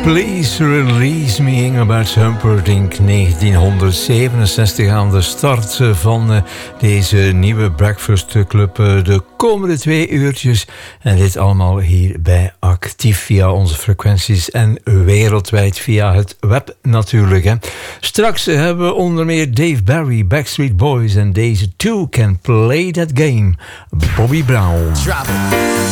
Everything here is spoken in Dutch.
Please Release Me, Engelbert Humperdinck, 1967 aan de start van deze nieuwe Breakfast Club de komende 2 uurtjes. En dit allemaal hier bij Actief via onze frequenties en wereldwijd via het web natuurlijk. Hè. Straks hebben we onder meer Dave Barry, Backstreet Boys en deze Two Can Play That Game, Bobby Brown.